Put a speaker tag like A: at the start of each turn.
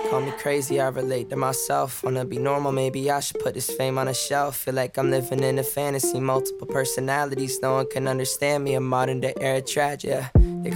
A: call me crazy, I relate to myself. Wanna be normal, maybe I should put this fame on a shelf. Feel like I'm living in a fantasy, multiple personalities. No one can understand me, a modern day era tragedy. They